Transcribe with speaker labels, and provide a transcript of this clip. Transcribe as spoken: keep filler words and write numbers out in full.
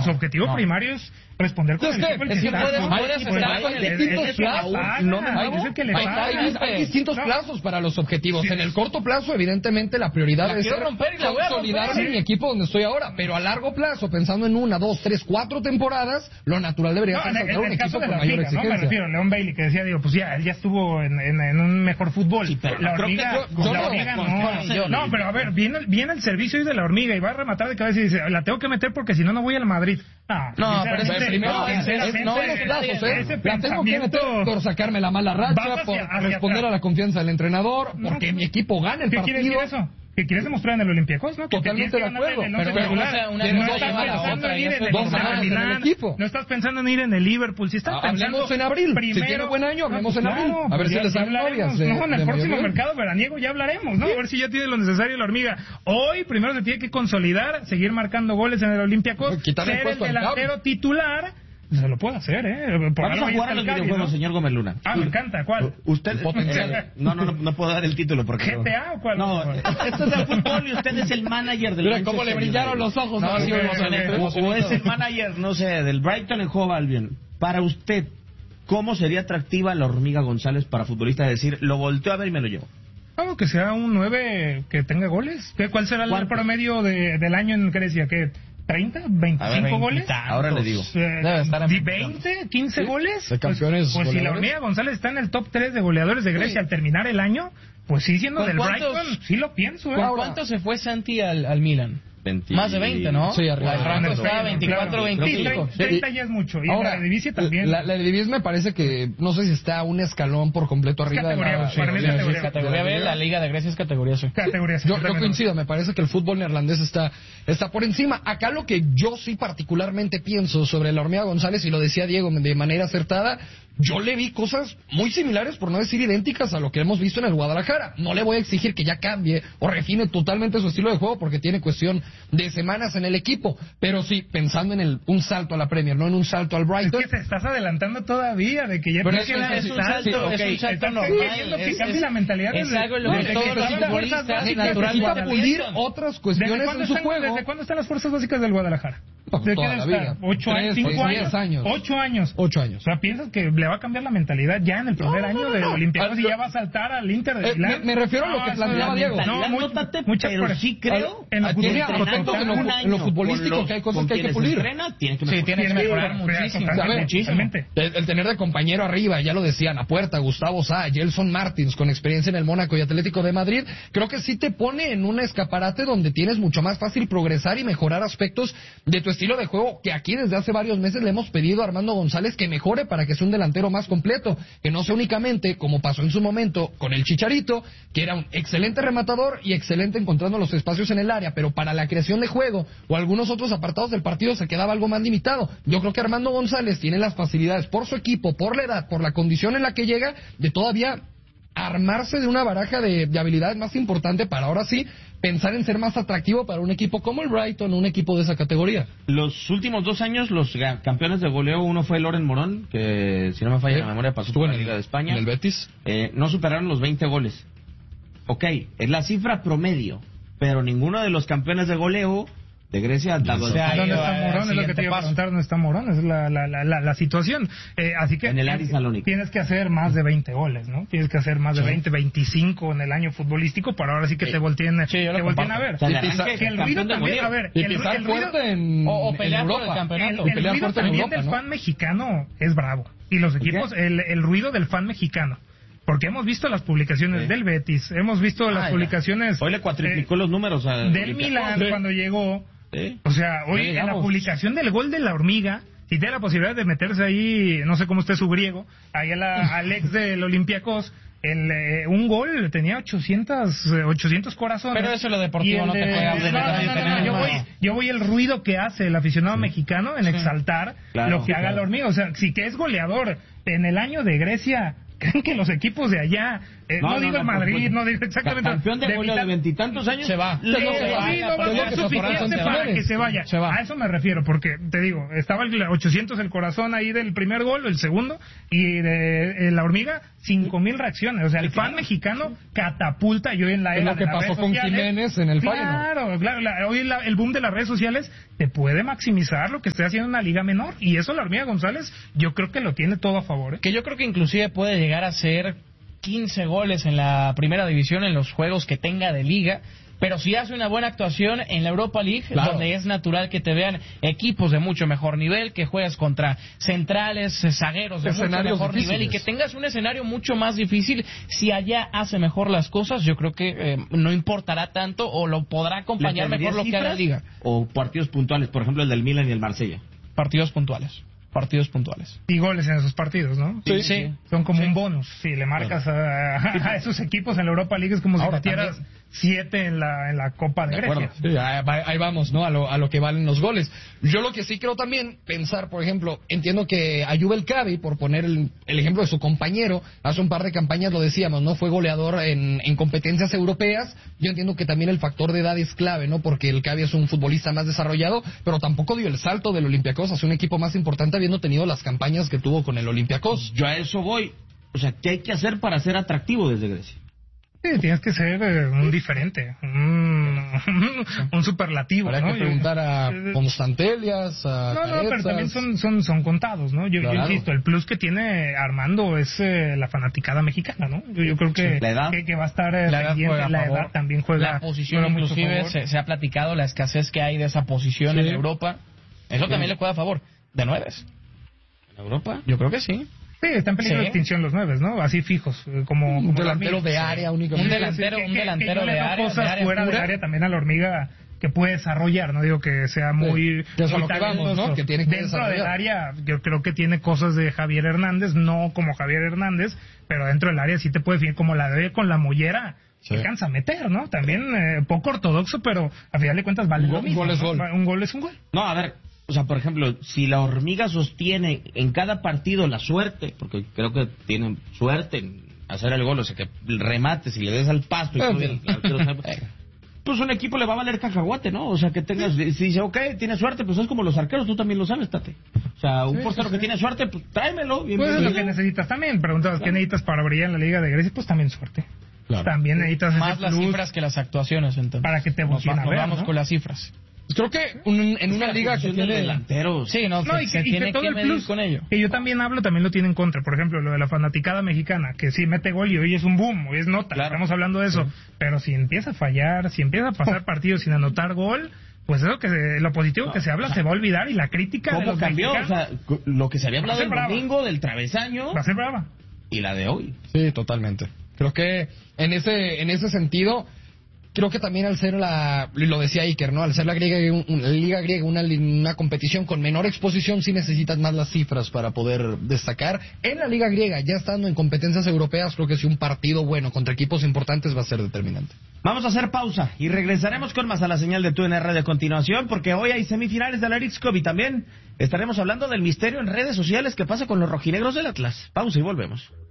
Speaker 1: su objetivo no. primario es responder con
Speaker 2: Entonces,
Speaker 1: el
Speaker 2: equipo. Es que puedes, puedes estar con el distintos plazos. No, hay, hay, hay distintos no. plazos para los objetivos. Sí. En el corto plazo, evidentemente, la prioridad la es ser consolidarme en mi equipo donde estoy ahora. Pero a largo plazo, pensando en una, dos, tres, cuatro temporadas, lo natural debería
Speaker 1: no,
Speaker 2: ser
Speaker 1: saltar
Speaker 2: un equipo con mayor exigencia.
Speaker 1: No, me refiero a León Bailey, que decía, digo, pues ya, él ya estuvo en, en, en un mejor fútbol. Sí, pero la hormiga, yo, yo la hormiga no. No, yo, no, pero a ver, viene, viene el servicio hoy de la hormiga y va a rematar de cabeza y dice, la tengo que meter porque si no, no voy al Madrid.
Speaker 2: No, no pero es que primero no, es, es, no en los plazos, ¿eh? La tengo que meter por sacarme la mala racha, hacia, por hacia responder atrás. A la confianza del entrenador, porque no, mi equipo gane el
Speaker 1: ¿qué
Speaker 2: partido.
Speaker 1: ¿Qué quiere decir eso? ¿Qué quieres demostrar en el Olympiacos, no?
Speaker 2: Totalmente de acuerdo.
Speaker 1: Pero, pero una, una no, estás pensando en ir en el, en el equipo. No estás pensando en ir en el Liverpool. Si estás pensando
Speaker 2: hablemos en abril.
Speaker 1: Primero,
Speaker 2: si tiene buen año, hablemos en abril. A ver si les dan novias.
Speaker 1: No, en el próximo mercado veraniego ya hablaremos, ¿no? A ver si ya tiene lo necesario la hormiga. Hoy primero se tiene que consolidar, seguir marcando goles en el Olympiacos, ser el delantero titular. Se lo puede hacer, ¿eh?
Speaker 3: Por Vamos a jugar a los videojuegos, ¿no? Señor Gómez Luna.
Speaker 1: Ah, me encanta. ¿Cuál?
Speaker 3: Usted... Eh, no, no, no, no puedo dar el título porque...
Speaker 1: ¿G T A o cuál?
Speaker 3: No, esto es del fútbol y usted es el manager del...
Speaker 2: Mira cómo le brillaron los ojos.
Speaker 3: No, no, sí, o, o es el manager, no sé, del Brighton and Hove Albion. Para usted, ¿cómo sería atractiva la hormiga González para futbolista? Decir, lo volteo a ver y me lo llevo.
Speaker 1: Claro, que sea un nueve que tenga goles. ¿Cuál será el promedio de, del año en Grecia? ¿Qué? ¿treinta? ¿veinticinco goles?
Speaker 3: Ahora le digo.
Speaker 1: Eh, Debe estar en ¿veinte? ¿quince ¿Sí? goles?
Speaker 2: De campeones
Speaker 1: pues, pues si la hormiga González está en el top tres de goleadores de Grecia sí. al terminar el año, pues sí, siendo del Brighton, sí lo pienso. ¿eh?
Speaker 4: ¿Con cuánto se fue Santi al, al Milan?
Speaker 3: veinte
Speaker 4: Más de veinte, ¿no?
Speaker 2: Sí, arriba.
Speaker 4: El rango está veinticuatro, veinticinco.
Speaker 1: Sí, treinta ya es mucho. Y
Speaker 2: ahora,
Speaker 1: la Eredivisie también.
Speaker 2: La, la Eredivisie me parece que, no sé si está un escalón por completo arriba.
Speaker 1: Es categoría,
Speaker 2: de la,
Speaker 1: para mí es categoría.
Speaker 4: Categoría B, la Liga de Grecia es categoría C.
Speaker 1: Categoría C.
Speaker 2: Yo, yo coincido, me parece que el fútbol neerlandés está, está por encima. Acá lo que yo sí particularmente pienso sobre la hormiga González, y lo decía Diego de manera acertada, yo le vi cosas muy similares, por no decir idénticas, a lo que hemos visto en el Guadalajara. No le voy a exigir que ya cambie o refine totalmente su estilo de juego, porque tiene cuestión de semanas en el equipo. Pero sí, pensando en el un salto a la Premier, no en un salto al Brighton.
Speaker 1: Es que te estás adelantando todavía, de que ya...
Speaker 4: Pero es, es, es, un salto, sí, okay. es un salto normal.
Speaker 1: Es, que cambie la mentalidad.
Speaker 4: Es algo lo que todos los futbolistas
Speaker 2: necesita pulir otras cuestiones en su juego.
Speaker 1: ¿Desde cuándo están las fuerzas básicas del Guadalajara?
Speaker 2: ¿De toda la vida.
Speaker 1: ¿Ocho años? ¿Cinco años?
Speaker 2: años?
Speaker 1: ¿Ocho años?
Speaker 2: Ocho años.
Speaker 1: O sea, ¿piensas que le va a cambiar la mentalidad ya en el primer no, año no, no, de no. Olympiacos y ya va a saltar al Inter de Milán?
Speaker 2: Eh, me, me refiero a lo que no, planteaba Diego.
Speaker 3: No, muy, muchas pero sí creo
Speaker 2: en lo, en lo, en lo futbolístico lo, que hay cosas que hay que pulir.
Speaker 3: Entrena, tiene que
Speaker 4: sí, tiene que mejorar muchísimo.
Speaker 2: muchísimo. El, el tener de compañero arriba, ya lo decían, a puerta, Gustavo Sá, Gelson Martins, con experiencia en el Mónaco y Atlético de Madrid, creo que sí te pone en un escaparate donde tienes mucho más fácil progresar y mejorar aspectos de tu estilo de juego, que aquí desde hace varios meses le hemos pedido a Armando González que mejore para que sea un delantero más completo, que no sea únicamente, como pasó en su momento con el Chicharito, que era un excelente rematador y excelente encontrando los espacios en el área, pero para la creación de juego o algunos otros apartados del partido se quedaba algo más limitado. Yo creo que Armando González tiene las facilidades por su equipo, por la edad, por la condición en la que llega, de todavía armarse de una baraja de, de habilidades más importante para ahora sí pensar en ser más atractivo para un equipo como el Brighton, un equipo de esa categoría.
Speaker 3: Los últimos dos años, los campeones de goleo, uno fue Loren Morón, que si no me falla ¿Eh? la memoria pasó por la Liga de España.
Speaker 2: ¿En el Betis?
Speaker 3: Eh, no superaron los veinte goles. Ok, es la cifra promedio, pero ninguno de los campeones de goleo de Grecia ha dado...
Speaker 1: O sea, ¿dónde está Morón? Es lo que te iba a preguntar, ¿dónde está Morón? Es la, la, la, la, la situación. Eh, así que
Speaker 3: en el Aris Salónica
Speaker 1: tienes que hacer más de veinte goles, ¿no? Tienes que hacer más de veinte, veinticinco en el año futbolístico para ahora sí que sí. te volteen,
Speaker 4: sí,
Speaker 1: te volteen a ver.
Speaker 3: O sea,
Speaker 1: que, que el ruido también, a ver,
Speaker 2: y el, el ruido
Speaker 4: en, o, o pelear en por el campeonato.
Speaker 1: El, el, el ruido también Europa, del ¿no? fan mexicano es bravo. Y los equipos, el, el ruido del fan mexicano. Porque hemos visto las publicaciones sí. del Betis, hemos visto las ah, publicaciones...
Speaker 3: Hoy le cuatriplicó eh, los números a...
Speaker 1: Del Milán sí. cuando llegó... ¿Sí? O sea, hoy sí, en la publicación del gol de la hormiga, si tiene la posibilidad de meterse ahí, no sé cómo esté su griego, ahí a la, al ex del Olympiacos, el, eh, un gol tenía ochocientos, ochocientos corazones.
Speaker 4: Pero eso lo deportivo no te puede hablar.
Speaker 1: No, no, no, no, yo voy, yo voy el ruido que hace el aficionado sí. mexicano en sí. exaltar claro, lo que sí, haga claro. la hormiga. O sea, si que es goleador en el año de Grecia... ¿Creen que los equipos de allá Eh, no, no digo el Madrid, no digo exactamente.
Speaker 3: Campeón de goleo de veintitantos años.
Speaker 2: Se va.
Speaker 1: Le, sí, no va a ser suficiente para que se vaya. Se va. A eso me refiero, porque te digo, estaba el ochocientos el corazón ahí del primer gol, el segundo, y de, de la hormiga, cinco mil reacciones. O sea, el fan mexicano catapulta. Y hoy en la era
Speaker 2: es lo que
Speaker 1: de las
Speaker 2: pasó
Speaker 1: redes
Speaker 2: con
Speaker 1: sociales,
Speaker 2: Jiménez en el Feyenoord.
Speaker 1: Claro, claro. La, hoy la, el boom de las redes sociales te puede maximizar lo que esté haciendo una liga menor. Y eso la hormiga González, yo creo que lo tiene todo a favor. ¿eh?
Speaker 4: Que yo creo que inclusive puede llegar a ser quince goles en la primera división en los juegos que tenga de liga. Pero si hace una buena actuación en la Europa League, claro, donde es natural que te vean equipos de mucho mejor nivel, que juegas contra centrales, zagueros de mucho mejor difíciles. nivel y que tengas un escenario mucho más difícil, si allá hace mejor las cosas, yo creo que eh, no importará tanto o lo podrá acompañar mejor lo que haga la liga.
Speaker 3: O partidos puntuales, por ejemplo el del Milan y el Marsella.
Speaker 4: Partidos puntuales. Partidos puntuales.
Speaker 1: Y goles en esos partidos, ¿no?
Speaker 4: Sí, sí.
Speaker 1: Son como
Speaker 4: sí.
Speaker 1: un bonus. Si le marcas a, a esos equipos en la Europa League es como Ahora, si metieras también siete en la en la Copa de, de Grecia.
Speaker 2: Sí, ahí vamos, ¿no? A lo, a lo que valen los goles. Yo lo que sí quiero también pensar, por ejemplo, entiendo que Ayub El Cabi, por poner el, el ejemplo de su compañero, hace un par de campañas lo decíamos, ¿no? Fue goleador en, en competencias europeas. Yo entiendo que también el factor de edad es clave, ¿no? Porque El Cabi es un futbolista más desarrollado, pero tampoco dio el salto del Olympiacos hacia un equipo más importante habiendo tenido las campañas que tuvo con el Olympiacos.
Speaker 3: Yo a eso voy. O sea, ¿qué hay que hacer para ser atractivo desde Grecia?
Speaker 1: Sí, tienes que ser eh, un diferente, un, un superlativo.
Speaker 2: Habrá
Speaker 1: ¿no?
Speaker 2: que preguntar a Constantelias, a
Speaker 1: No, no,
Speaker 2: Caretzas.
Speaker 1: pero también son, son, son contados, ¿no? Yo, claro. yo insisto, el plus que tiene Armando es eh, la fanaticada mexicana, ¿no? Yo, yo creo que,
Speaker 3: sí, la edad.
Speaker 1: que, que va a estar eh,
Speaker 4: la edad,
Speaker 1: pendiente, la edad también juega.
Speaker 4: La posición,
Speaker 1: juega
Speaker 4: inclusive, se, se ha platicado la escasez que hay de esa posición sí. en Europa. Eso sí. también le juega a favor. ¿De nueves?
Speaker 3: ¿En Europa?
Speaker 4: Yo creo que sí.
Speaker 1: Sí, está en peligro sí. de extinción los nueves, ¿no? Así fijos, como...
Speaker 2: Un
Speaker 1: como
Speaker 2: delantero de área únicamente.
Speaker 4: Un delantero, un delantero
Speaker 1: que, que
Speaker 4: de área.
Speaker 1: cosas
Speaker 4: de área
Speaker 1: fuera
Speaker 4: pura.
Speaker 1: del área también a la hormiga que puede desarrollar, no digo que sea muy...
Speaker 2: Sí. Muy que vamos, ¿no? Que tiene que
Speaker 1: dentro del área, yo creo que tiene cosas de Javier Hernández, no como Javier Hernández, pero dentro del área sí te puede definir como la de con la mollera. Se sí. cansa meter, ¿no? También eh, poco ortodoxo, pero a final de cuentas vale
Speaker 2: un
Speaker 1: lo mismo.
Speaker 2: Gol es
Speaker 1: ¿no?
Speaker 2: gol.
Speaker 1: Un gol es un gol.
Speaker 3: No, a ver... O sea, por ejemplo, si la hormiga sostiene en cada partido la suerte, porque creo que tienen suerte en hacer el gol, o sea, que remates y le des al pasto y todo el, pues un equipo le va a valer cacahuate, ¿no? O sea, que tengas, si dice, ok, tiene suerte, pues es como los arqueros, tú también lo sabes, Tate. O sea, un sí, portero sí, que sí. tiene suerte, pues tráemelo.
Speaker 1: Pues es lo que necesitas también. Preguntabas, claro. ¿qué necesitas para brillar en la Liga de Grecia? Pues también suerte. Claro. También necesitas
Speaker 4: más las cifras que las actuaciones, entonces.
Speaker 1: Para que te emocione.
Speaker 4: Nos, nos
Speaker 1: ver,
Speaker 4: vamos
Speaker 1: ¿no?
Speaker 4: con las cifras.
Speaker 2: Creo que un, en una liga que tiene
Speaker 3: delanteros.
Speaker 4: Sí, no,
Speaker 1: no
Speaker 4: que,
Speaker 1: y que,
Speaker 4: que
Speaker 1: y
Speaker 4: tiene
Speaker 1: que todo
Speaker 4: que
Speaker 1: el
Speaker 4: medir
Speaker 1: plus
Speaker 4: con ello.
Speaker 1: Que yo también hablo, también lo tiene en contra. Por ejemplo, lo de la fanaticada mexicana, que sí mete gol y hoy es un boom, hoy es nota. Claro. Estamos hablando de eso. Sí. Pero si empieza a fallar, si empieza a pasar oh. partidos sin anotar gol, pues eso que se, lo positivo no, que se habla o sea, se va a olvidar y la crítica
Speaker 3: ¿cómo
Speaker 1: de los
Speaker 3: cambió? O sea, lo que se había hablado el
Speaker 1: brava.
Speaker 3: domingo del travesaño
Speaker 1: va a ser brava.
Speaker 3: Y la de hoy.
Speaker 2: Sí, totalmente. Creo que en ese en ese sentido creo que también al ser la, lo decía Iker, ¿no? Al ser la griega, la liga griega una, una competición con menor exposición, sí necesitas más las cifras para poder destacar. En la liga griega, ya estando en competencias europeas, creo que sí un partido bueno contra equipos importantes va a ser determinante.
Speaker 3: Vamos a hacer pausa y regresaremos con más a la señal de Tu N R de continuación, porque hoy hay semifinales de la Leagues Cup y también estaremos hablando del misterio en redes sociales que pasa con los rojinegros del Atlas. Pausa y volvemos.